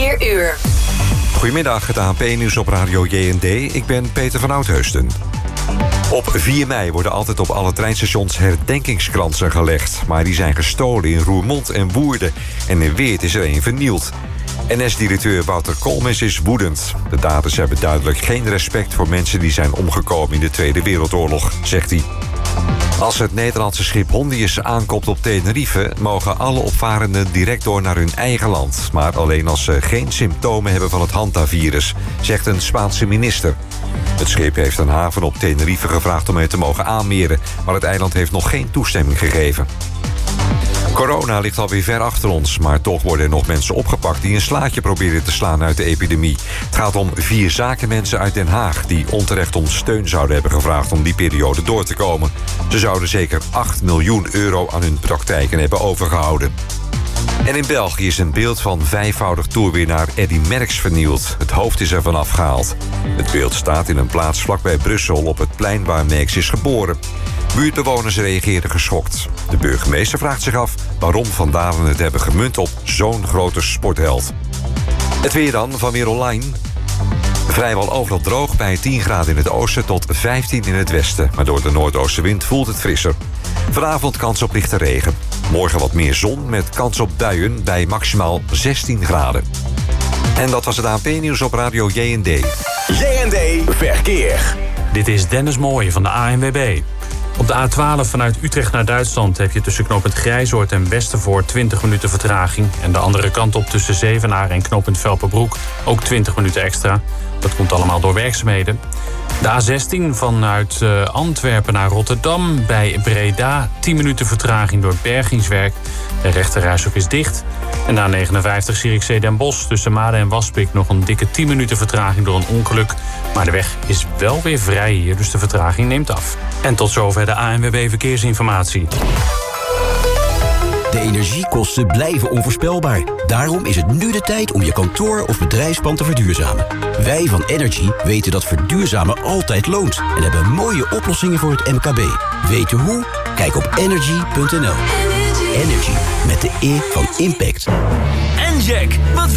Verkeersuur. Goedemiddag, het ANP-nieuws op Radio JND. Ik ben Peter van Oudheusden. Op 4 mei worden altijd op alle treinstations herdenkingskransen gelegd. Maar die zijn gestolen in Roermond en Woerden. En in Weert is er een vernield. NS-directeur Wouter Koolmees is woedend. De daders hebben duidelijk geen respect voor mensen die zijn omgekomen in de Tweede Wereldoorlog, zegt hij. Als het Nederlandse schip Hondius aankomt op Tenerife, mogen alle opvarenden direct door naar hun eigen land. Maar alleen als ze geen symptomen hebben van het hantavirus, zegt een Spaanse minister. Het schip heeft een haven op Tenerife gevraagd om het te mogen aanmeren, maar het eiland heeft nog geen toestemming gegeven. Corona ligt alweer ver achter ons, maar toch worden er nog mensen opgepakt die een slaatje proberen te slaan uit de epidemie. Het gaat om 4 zakenmensen uit Den Haag die onterecht om steun zouden hebben gevraagd om die periode door te komen. Ze zouden zeker 8 miljoen euro aan hun praktijken hebben overgehouden. En in België is een beeld van 5-voudig toerwinnaar Eddy Merckx vernield. Het hoofd is ervan afgehaald. Het beeld staat in een plaats vlakbij Brussel op het plein waar Merckx is geboren. Buurtbewoners reageerden geschokt. De burgemeester vraagt zich af waarom Van Dalen het hebben gemunt op zo'n grote sportheld. Het weer dan van Weer Online. Vrijwel overal droog bij 10 graden in het oosten tot 15 in het westen. Maar door de noordoostenwind voelt het frisser. Vanavond kans op lichte regen. Morgen wat meer zon met kans op buien bij maximaal 16 graden. En dat was het ANP-nieuws op Radio JND. JND Verkeer. Dit is Dennis Mooij van de ANWB. Op de A12 vanuit Utrecht naar Duitsland heb je tussen knooppunt Grijzoord en Westervoort 20 minuten vertraging. En de andere kant op tussen Zevenaar en knooppunt Velperbroek ook 20 minuten extra. Dat komt allemaal door werkzaamheden. De A16 vanuit Antwerpen naar Rotterdam bij Breda 10 minuten vertraging door bergingswerk. De rechterrijstrook is dicht. En de A59 Zierikzee Den Bosch tussen Maden en Waspik nog een dikke 10 minuten vertraging door een ongeluk. Maar de weg is wel weer vrij hier, dus de vertraging neemt af. En tot zover de ANWB Verkeersinformatie. De energiekosten blijven onvoorspelbaar. Daarom is het nu de tijd om je kantoor of bedrijfspand te verduurzamen. Wij van Energy weten dat verduurzamen altijd loont en hebben mooie oplossingen voor het MKB. Weten hoe? Kijk op energy.nl. Energy, met de E van impact. En Jack, wat